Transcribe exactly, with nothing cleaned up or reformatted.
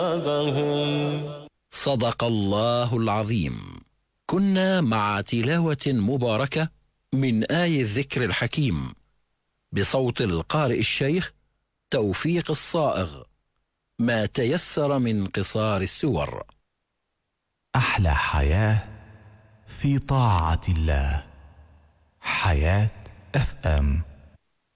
صدق الله العظيم. كنا مع تلاوة مباركة من آي الذكر الحكيم بصوت القارئ الشيخ توفيق الصائغ، ما تيسر من قصار السور. أحلى حياة في طاعة الله. حياة اف ام.